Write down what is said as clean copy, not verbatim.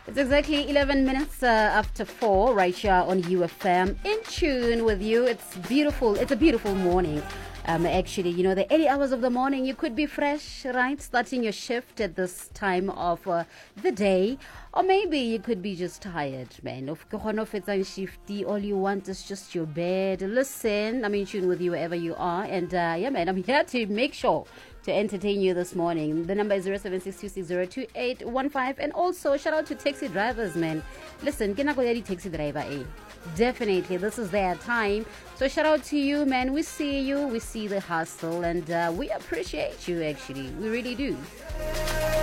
It's exactly 11 minutes after 4 right here on UFM. In tune with you. It's beautiful. It's a beautiful morning. Actually, the early hours of the morning, you could be fresh, right? Starting your shift at this time of the day. Or maybe you could be just tired, man. If it's shifty, all you want is just your bed. Listen, I'm in tune with you wherever you are. And yeah, man, I'm here to make sure to entertain you this morning. The number is 0762602815. And also, shout out to taxi drivers, man. Listen, taxi driver, eh? Definitely, this is their time. So shout out to you, man. We see you, we see the hustle, and we appreciate you, actually. We really do.